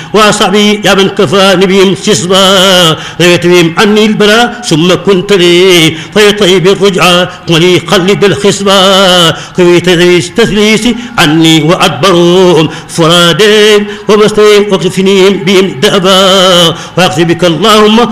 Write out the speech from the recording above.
وأصحابي يا من كفاني بهم سصبا رويت بهم عني البلاء ثم كنت لي في طيب الرجعة ولي قلب الخصبة رويت تثليسي عني وأدبرهم فرادين ومستوي واكفنيهم بهم دأبا واقضي بك اللهم